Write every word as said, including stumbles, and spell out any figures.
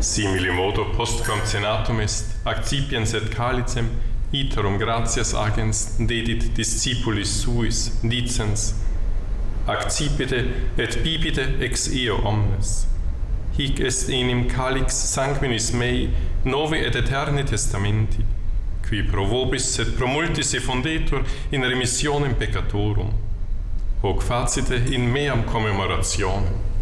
Simili modo postquam cenatum est, accipiens et calicem, iterum gratias agens dedit discipulis suis, dicens, accipite et bibite ex eo omnes. Hic est enim calix sanguinis mei, novi et eterni testamenti, qui pro vobis et pro multis effundetur in remissionem peccatorum. Hoc facite in meam commemorationem.